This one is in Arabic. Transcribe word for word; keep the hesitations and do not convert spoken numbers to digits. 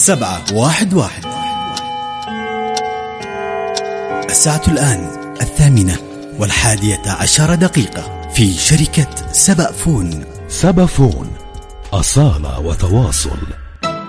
سبعة واحد واحد. الساعة الآن الثامنة والحادية عشر دقيقة في شركة سبأ فون. سبأ فون، أصالة وتواصل.